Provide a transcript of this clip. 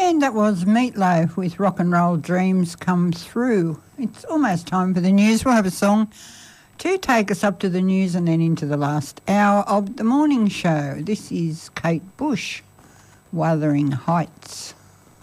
And that was Meatloaf with Rock and Roll Dreams Come Through. It's almost time for the news. We'll have a song to take us up to the news and then into the last hour of the morning show. This is Kate Bush, Wuthering Heights.